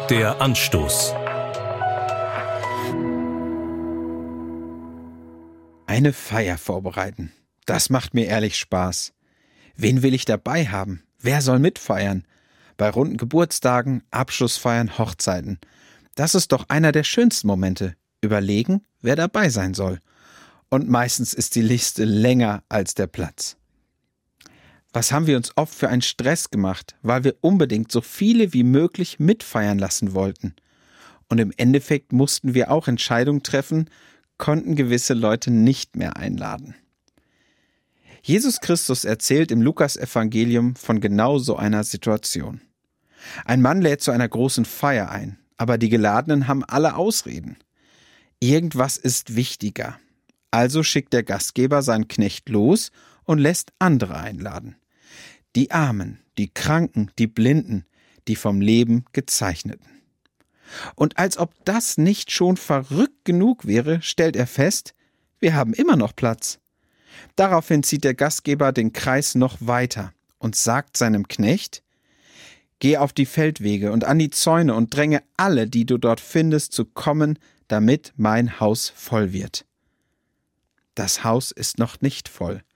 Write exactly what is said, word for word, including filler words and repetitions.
Der Anstoß. Eine Feier vorbereiten. Das macht mir ehrlich Spaß. Wen will ich dabei haben? Wer soll mitfeiern? Bei runden Geburtstagen, Abschlussfeiern, Hochzeiten. Das ist doch einer der schönsten Momente. Überlegen, wer dabei sein soll. Und meistens ist die Liste länger als der Platz. Was haben wir uns oft für einen Stress gemacht, weil wir unbedingt so viele wie möglich mitfeiern lassen wollten. Und im Endeffekt mussten wir auch Entscheidungen treffen, konnten gewisse Leute nicht mehr einladen. Jesus Christus erzählt im Lukas-Evangelium von genau so einer Situation. Ein Mann lädt zu einer großen Feier ein, aber die Geladenen haben alle Ausreden. Irgendwas ist wichtiger. Also schickt der Gastgeber seinen Knecht los und lässt andere einladen. Die Armen, die Kranken, die Blinden, die vom Leben Gezeichneten. Und als ob das nicht schon verrückt genug wäre, stellt er fest, wir haben immer noch Platz. Daraufhin zieht der Gastgeber den Kreis noch weiter und sagt seinem Knecht: Geh auf die Feldwege und an die Zäune und dränge alle, die du dort findest, zu kommen, damit mein Haus voll wird. Das Haus ist noch nicht voll.